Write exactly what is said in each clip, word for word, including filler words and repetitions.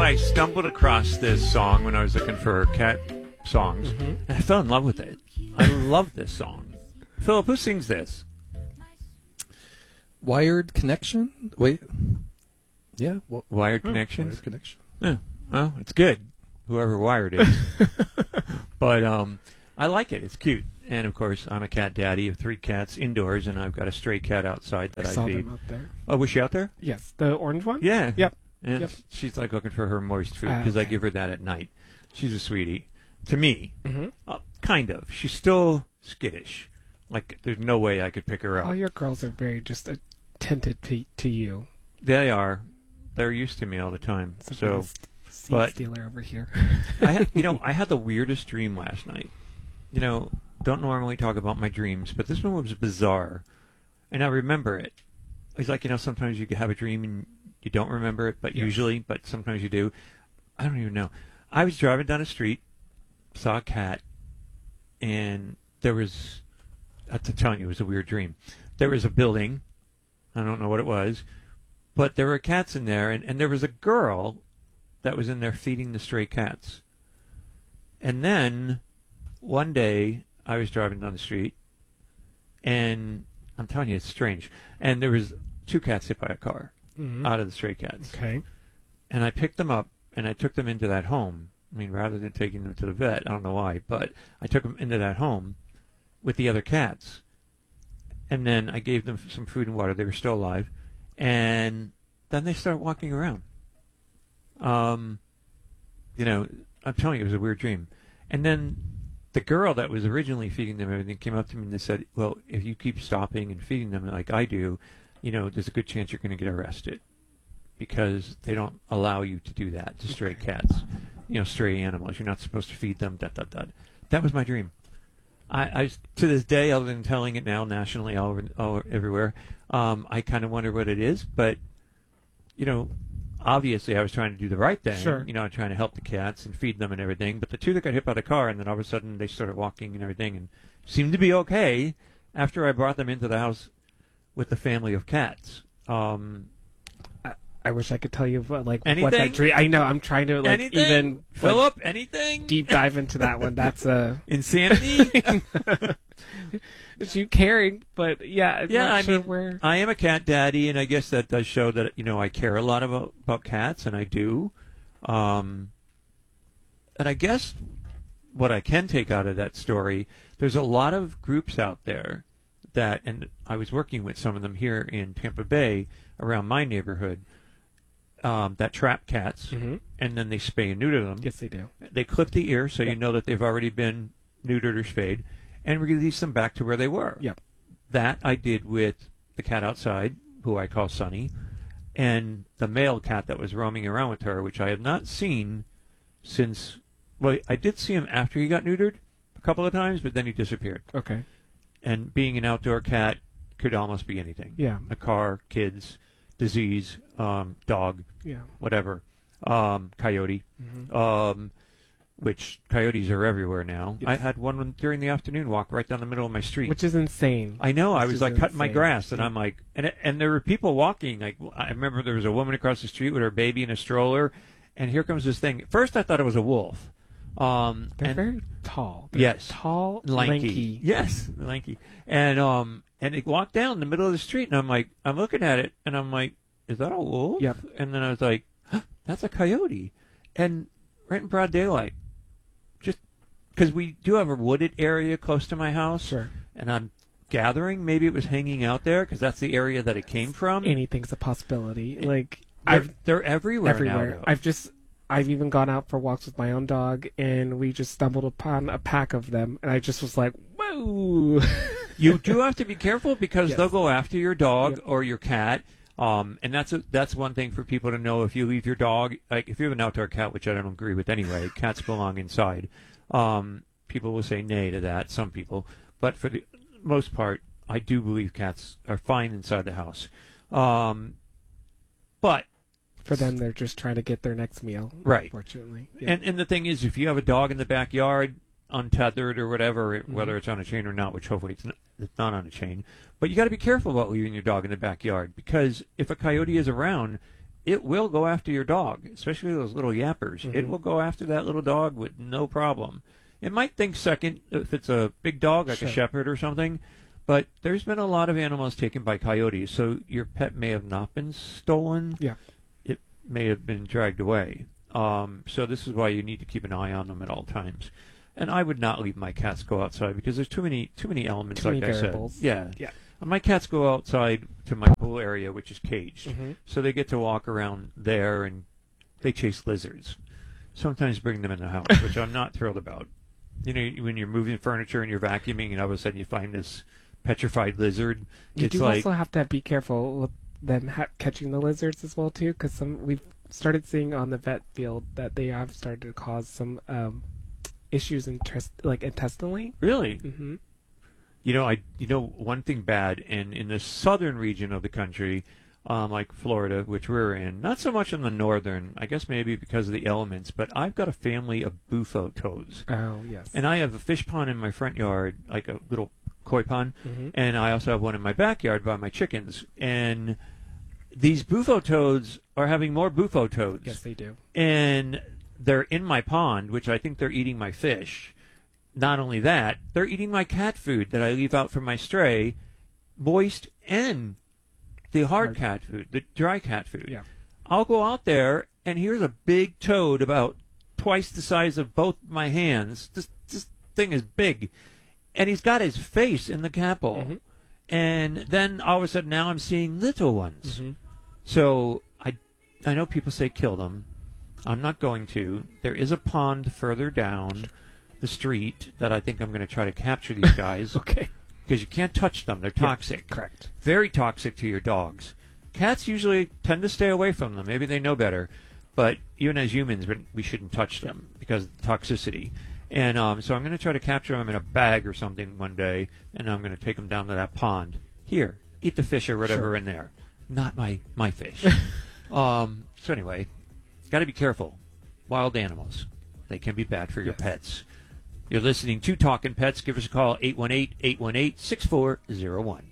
I stumbled across this song when I was looking for cat songs, Mm-hmm. and I fell in love with it. I love this song. Philip, who sings this? Wired Connection? Wait. Yeah. Well, Wired oh, Connections? Wired Connection. Yeah. Well, it's good. Whoever wired it. But um, I like it. It's cute. And, of course, I'm a cat daddy of three cats indoors, and I've got a stray cat outside that I I, saw feed. them out there. Oh, was she out there? Yes, the orange one? Yeah. Yep. And Yep. she's, like, looking for her moist food Ah, because I okay. give her that at night. She's a sweetie. To me, Mm-hmm. uh, kind of. She's still skittish. Like, there's no way I could pick her up. All your girls are very just attentive to, to you. They are. They're used to me all the time. It's a So, little st- seed but- stealer over here. I had, you know, I had the weirdest dream last night. You know, don't normally talk about my dreams, but this one was bizarre, and I remember it. It's like, you know, sometimes you have a dream and you don't remember it, but Yes. usually, but sometimes you do. I don't even know. I was driving down the street, saw a cat, and there was, I'm telling you, it was a weird dream. There was a building. I don't know what it was, but there were cats in there, and, and there was a girl that was in there feeding the stray cats. And then one day I was driving down the street, and I'm telling you, it's strange. And there was two cats hit by a car Mm-hmm. out of the stray cats. Okay. And I picked them up, and I took them into that home. I mean, rather than taking them to the vet, I don't know why, but I took them into that home with the other cats. And then I gave them some food and water. They were still alive. And then they started walking around. Um, you know, I'm telling you, it was a weird dream. And then the girl that was originally feeding them everything came up to me and they said, well, if you keep stopping and feeding them like I do, you know, there's a good chance you're going to get arrested because they don't allow you to do that to stray cats, you know, stray animals. You're not supposed to feed them, dot, dot, dot. That was my dream. I, I to this day, other than telling it now nationally all over, all everywhere, um, I kind of wonder what it is. But, you know, obviously I was trying to do the right thing. Sure. You know, trying to help the cats and feed them and everything. But the two that got hit by the car, and then all of a sudden they started walking and everything and seemed to be okay after I brought them into the house with the family of cats. Um, I wish I could tell you what, like what Anything? that dream. I know. I'm trying to like anything? even like, Philip, anything? deep dive into that one. That's a Insanity? it's you caring, but yeah, I'm Yeah, not I sure mean, where. I am a cat daddy, and I guess that does show that, you know, I care a lot about, about cats, and I do. Um, and I guess what I can take out of that story, there's a lot of groups out there that, and I was working with some of them here in Tampa Bay around my neighborhood, um, that trap cats, Mm-hmm. and then they spay and neuter them. Yes, they do. They clip the ear so you Yep. know that they've already been neutered or spayed, and release them back to where they were. Yep. That I did with the cat outside, who I call Sunny, and the male cat that was roaming around with her, which I have not seen since. Well, I did see him after he got neutered a couple of times, but then he disappeared. Okay. And being an outdoor cat could almost be anything. Yeah. A car, kids, disease, um, dog, Yeah. whatever, um, coyote. Mm-hmm. Um, which coyotes are everywhere now. Yes. I had one during the afternoon walk right down the middle of my street. Which is insane. I know. I Which was is like cutting my insane. grass, and Yeah. I'm like, and it, and there were people walking. Like I remember there was a woman across the street with her baby in a stroller, and here comes this thing. At first, I thought it was a wolf. Um, They're and very tall. They're Yes. Tall, lanky. lanky. Yes, lanky. And um, and it walked down the middle of the street, and I'm like, I'm looking at it, and I'm like, is that a wolf? Yep. And then I was like, huh, that's a coyote, and right in broad daylight. Just because we do have a wooded area close to my house, Sure. and I'm gathering maybe it was hanging out there because that's the area that it came from. Anything's a possibility. Like They're, I've they're everywhere. everywhere. Now, though. I've just I've even gone out for walks with my own dog, and we just stumbled upon a pack of them, and I just was like, whoa. You do have to be careful because Yes. they'll go after your dog Yep. or your cat. Um, and that's a, that's one thing for people to know. If you leave your dog, like if you have an outdoor cat, which I don't agree with anyway, cats belong inside. Um, people will say nay to that. Some people, but for the most part, I do believe cats are fine inside the house. Um, but For them, they're just trying to get their next meal. Right. Unfortunately. Yeah. And and the thing is, if you have a dog in the backyard, untethered or whatever, Mm-hmm. whether it's on a chain or not, which hopefully it's not, it's not on a chain, but you got to be careful about leaving your dog in the backyard because if a coyote is around, it will go after your dog, especially those little yappers. Mm-hmm. It will go after that little dog with no problem. It might think second if it's a big dog like Sure. a shepherd or something, but there's been a lot of animals taken by coyotes, so your pet may have not been stolen. Yeah. It may have been dragged away. Um, so this is why you need to keep an eye on them at all times. And I would not leave my cats go outside because there's too many too many elements, Too like many I variables. said. Yeah. Yeah. My cats go outside to my pool area, which is caged. Mm-hmm. So they get to walk around there, and they chase lizards. Sometimes bring them in the house, which I'm not thrilled about. You know, when you're moving furniture and you're vacuuming, and all of a sudden you find this petrified lizard. You it's do like, also have to be careful with them ha- catching the lizards as well too, because some we've started seeing on the vet field that they have started to cause some um, issues in like intestinally. really? Mm-hmm. You know, I you know one thing bad, and in the southern region of the country, um, like Florida, which we're in, not so much in the northern. I guess maybe because of the elements, but I've got a family of bufo toads, Oh yes. and I have a fish pond in my front yard, like a little koi pond, Mm-hmm. and I also have one in my backyard by my chickens. And these bufo toads are having more bufo toads, Yes, they do. and they're in my pond, which I think they're eating my fish. Not only that, they're eating my cat food that I leave out for my stray, moist and the hard Hard. cat food, the dry cat food. Yeah. I'll go out there, and here's a big toad about twice the size of both my hands. This this thing is big, and he's got his face in the cat bowl. Mhm. And then all of a sudden, now I'm seeing little ones. Mm-hmm. So I, I know people say kill them. I'm not going to. There is a pond further down the street that I think I'm going to try to capture these guys Okay. because you can't touch them. They're toxic. Correct. Very toxic to your dogs. Cats usually tend to stay away from them. Maybe they know better. But even as humans, we- we shouldn't touch them because of the toxicity. And um, so I'm going to try to capture them in a bag or something one day, and I'm going to take them down to that pond. Here, eat the fish or whatever Sure. in there. Not my, my fish. um, so anyway, got to be careful. Wild animals. They can be bad for your Yes. pets. You're listening to Talking Pets. Give us a call, eight one eight, eight one eight, six four zero one.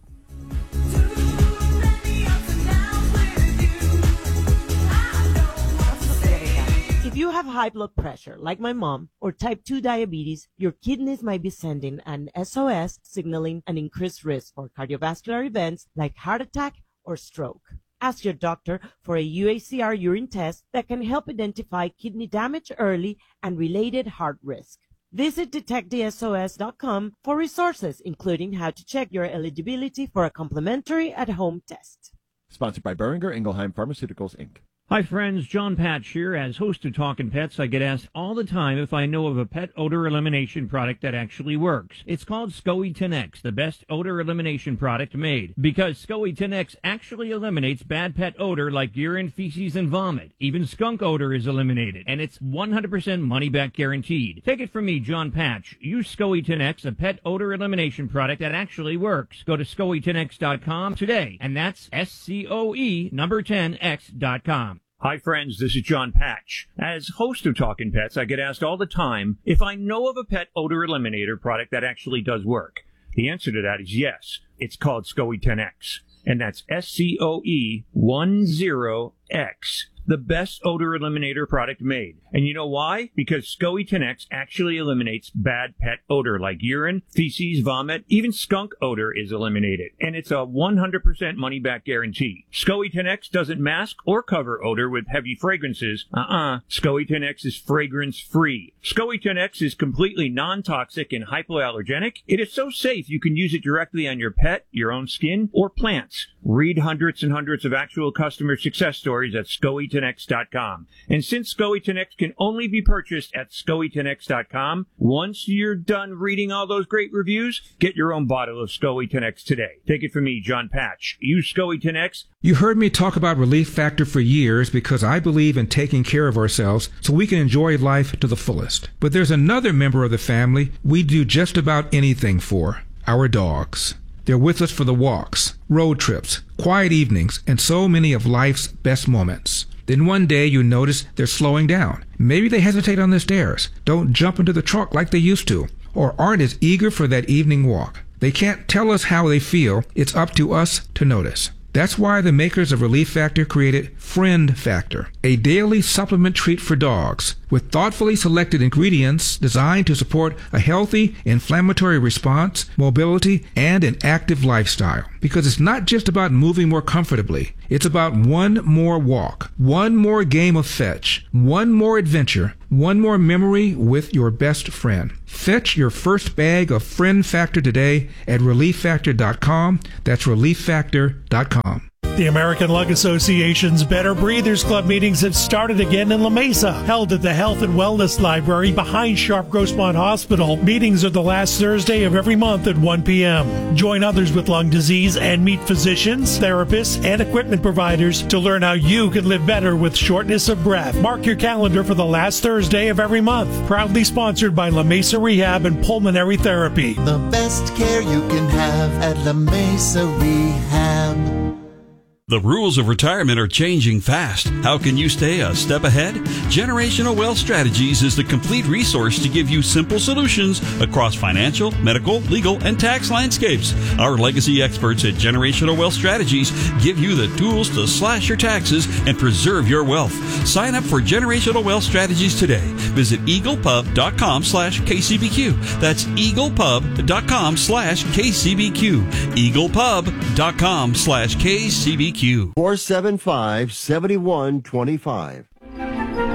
If you have high blood pressure, like my mom, or type two diabetes, your kidneys might be sending an S O S signaling an increased risk for cardiovascular events like heart attack or stroke. Ask your doctor for a U A C R urine test that can help identify kidney damage early and related heart risk. Visit detect the S O S dot com for resources, including how to check your eligibility for a complimentary at-home test. Sponsored by Boehringer Ingelheim Pharmaceuticals, Incorporated. Hi friends, John Patch here. As host of Talkin' Pets, I get asked all the time if I know of a pet odor elimination product that actually works. It's called SCOE ten X, the best odor elimination product made. Because SCOE ten X actually eliminates bad pet odor like urine, feces, and vomit. Even skunk odor is eliminated, and it's one hundred percent money-back guaranteed. Take it from me, John Patch. Use SCOE ten X, a pet odor elimination product that actually works. Go to scoe ten x dot com today, and that's S C O E number ten X dot com. Hi friends, this is John Patch. As host of Talkin' Pets, I get asked all the time if I know of a pet odor eliminator product that actually does work. The answer to that is yes. It's called SCOE ten X, and that's S C O E ten X. The best odor eliminator product made. And you know why? Because SCOE ten X actually eliminates bad pet odor like urine, feces, vomit, even skunk odor is eliminated. And it's a one hundred percent money-back guarantee. SCOE ten X doesn't mask or cover odor with heavy fragrances. Uh-uh. SCOE ten X is fragrance-free. SCOE ten X is completely non-toxic and hypoallergenic. It is so safe you can use it directly on your pet, your own skin, or plants. Read hundreds and hundreds of actual customer success stories at scoe ten x dot com. And since SCOE ten X can only be purchased at scoe ten x dot com, once you're done reading all those great reviews, get your own bottle of SCOE ten X today. Take it from me, John Patch. Use SCOE ten X. You heard me talk about Relief Factor for years because I believe in taking care of ourselves so we can enjoy life to the fullest. But there's another member of the family we do just about anything for, our dogs. They're with us for the walks, road trips, quiet evenings, and so many of life's best moments. Then one day you notice they're slowing down. Maybe they hesitate on the stairs, don't jump into the truck like they used to, or aren't as eager for that evening walk. They can't tell us how they feel. It's up to us to notice. That's why the makers of Relief Factor created Friend Factor, a daily supplement treat for dogs with thoughtfully selected ingredients designed to support a healthy inflammatory response, mobility, and an active lifestyle. Because it's not just about moving more comfortably. It's about one more walk, one more game of fetch, one more adventure, one more memory with your best friend. Fetch your first bag of Friend Factor today at relief factor dot com. That's relief factor dot com. The American Lung Association's Better Breathers Club meetings have started again in La Mesa, held at the Health and Wellness Library behind Sharp Grossmont Hospital. Meetings are the last Thursday of every month at one p.m. Join others with lung disease and meet physicians, therapists, and equipment providers to learn how you can live better with shortness of breath. Mark your calendar for the last Thursday of every month. Proudly sponsored by La Mesa Rehab and Pulmonary Therapy. The best care you can have at La Mesa Rehab. The rules of retirement are changing fast. How can you stay a step ahead? Generational Wealth Strategies is the complete resource to give you simple solutions across financial, medical, legal, and tax landscapes. Our legacy experts at Generational Wealth Strategies give you the tools to slash your taxes and preserve your wealth. Sign up for Generational Wealth Strategies today. Visit eaglepub.com slash KCBQ. That's eaglepub.com slash KCBQ. eaglepub.com slash KCBQ. four seven five, seven one two five.